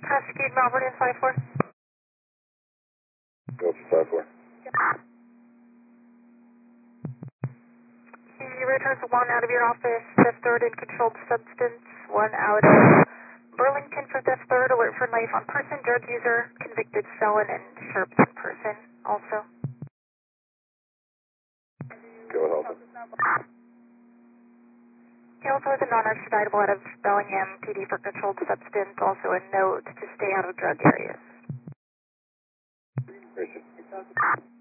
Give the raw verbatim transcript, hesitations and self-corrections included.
Prosecute Melbourne in five four. Go for five four. He returns one out of your office, theft third in controlled substance, one out of Burlington for theft third, alert for knife on person, drug user, convicted felon, and sharps in person also. Go with Alpha. He also has a non-extraditable out of Bellingham P D for controlled substance, also a note to stay out of drug areas. Appreciate it.